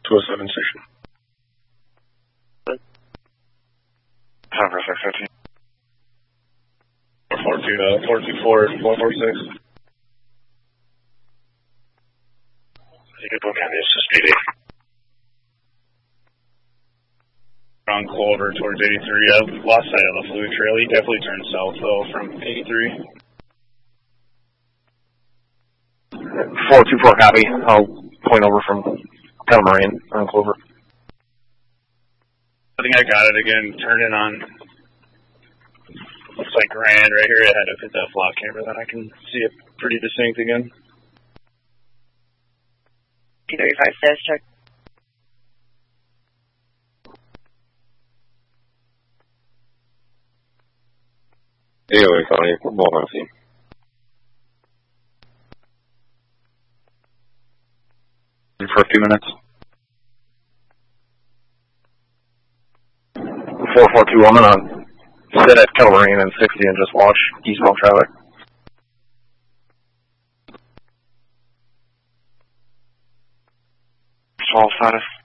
207 station. Time for 615. 424, 146. You can book on the SSPD. On Clover towards 83. I've lost sight of the fluid trail. He definitely turned south though from 83. 424 copy. I'll point over from Calmarine on Clover. I think I got it again. Turn it on. Looks like Grand right here. I had to hit that flock camera that I can see it pretty distinct again. T35 status check. AOA County, football on scene. For a few minutes. 442 woman on. Sit at Calmarine and 60 and just watch eastbound traffic. Small status.